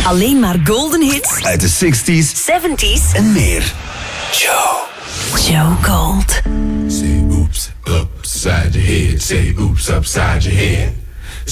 Alleen maar golden hits uit de 60s, 70s en meer. Joe Gold. Say oops upside your head. Say oops upside your head.